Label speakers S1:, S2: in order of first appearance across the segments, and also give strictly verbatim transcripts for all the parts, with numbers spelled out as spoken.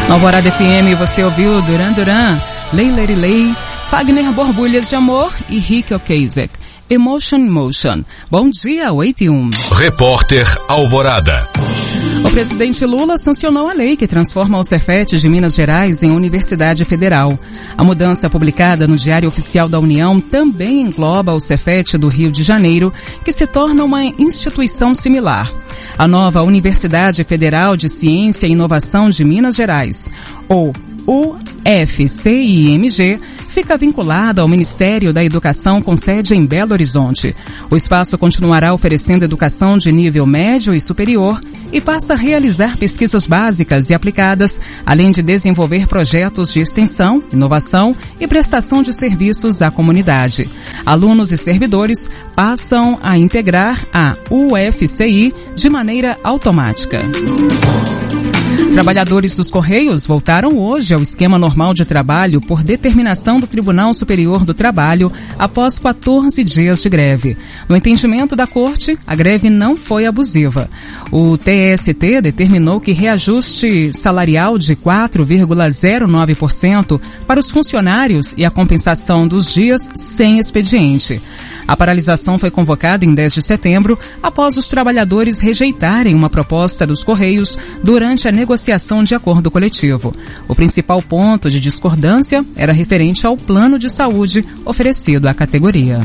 S1: Na Alvorada F M você ouviu Duran Duran, Lei Lei Lei, Fagner Borbulhas de Amor e Rick Ocasek. Emotion Motion. Bom dia, oito e um.
S2: Repórter Alvorada.
S1: O presidente Lula sancionou a lei que transforma o Cefet de Minas Gerais em Universidade Federal. A mudança publicada no Diário Oficial da União também engloba o Cefet do Rio de Janeiro, que se torna uma instituição similar. A nova Universidade Federal de Ciência e Inovação de Minas Gerais, ou U F C I M G, fica vinculada ao Ministério da Educação com sede em Belo Horizonte. O espaço continuará oferecendo educação de nível médio e superior e passa a realizar pesquisas básicas e aplicadas, além de desenvolver projetos de extensão, inovação e prestação de serviços à comunidade. Alunos e servidores passam a integrar a U F C I de maneira automática. Trabalhadores dos Correios voltaram hoje ao esquema normal de trabalho por determinação do Tribunal Superior do Trabalho após quatorze dias de greve. No entendimento da Corte, a greve não foi abusiva. O T S T determinou que reajuste salarial de quatro vírgula zero nove por cento para os funcionários e a compensação dos dias sem expediente. A paralisação foi convocada em dez de setembro, após os trabalhadores rejeitarem uma proposta dos Correios durante a negociação de acordo coletivo. O principal ponto de discordância era referente ao plano de saúde oferecido à categoria.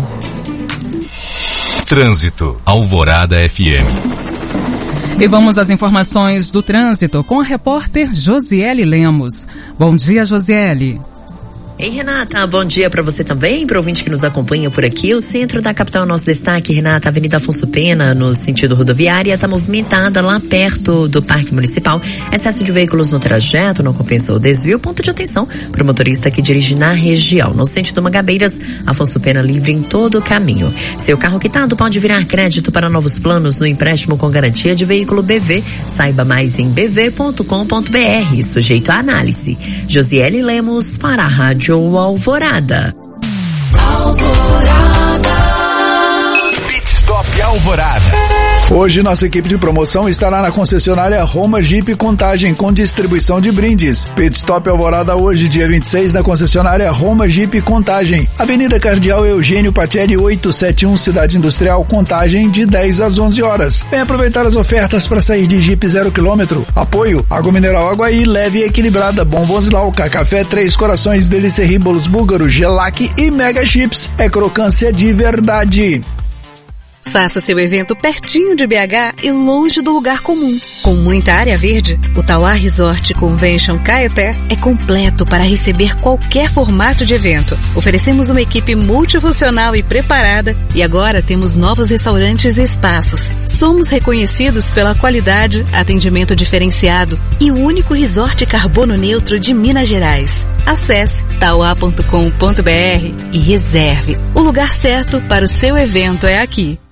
S2: Trânsito, Alvorada F M.
S1: E vamos às informações do trânsito com a repórter Josiele Lemos. Bom dia, Josiele.
S3: Ei, Renata, bom dia para você também, para o ouvinte que nos acompanha por aqui. O centro da capital é o nosso destaque, Renata. Avenida Afonso Pena, no sentido rodoviária, está movimentada lá perto do Parque Municipal. Excesso de veículos no trajeto, não compensa o desvio. Ponto de atenção para o motorista que dirige na região. No sentido Magabeiras, Afonso Pena livre em todo o caminho. Seu carro quitado pode virar crédito para novos planos no empréstimo com garantia de veículo B V. Saiba mais em b v ponto com ponto b r, sujeito à análise. Josiele Lemos para a Rádio Alvorada.
S2: Alvorada. Pit Stop Alvorada.
S4: Hoje nossa equipe de promoção estará na concessionária Roma Jeep Contagem com distribuição de brindes. Pit Stop Alvorada hoje, dia vinte e seis, na concessionária Roma Jeep Contagem. Avenida Cardeal Eugênio Pacelli oitocentos e setenta e um, Cidade Industrial, Contagem, de dez às onze horas. Vem aproveitar as ofertas para sair de Jeep zero quilômetro. Apoio: Água Mineral Aguaí, leve e equilibrada, Bombons Lauca, Café Três Corações, Delícia Ríbolos Búlgaro, Gelac e Mega Chips. É crocância de verdade.
S5: Faça seu evento pertinho de B H e longe do lugar comum. Com muita área verde, o Tauá Resort Convention Caeté é completo para receber qualquer formato de evento. Oferecemos uma equipe multifuncional e preparada e agora temos novos restaurantes e espaços. Somos reconhecidos pela qualidade, atendimento diferenciado e o único resort carbono neutro de Minas Gerais. Acesse tauá ponto com ponto b r e reserve. O lugar certo para o seu evento é aqui.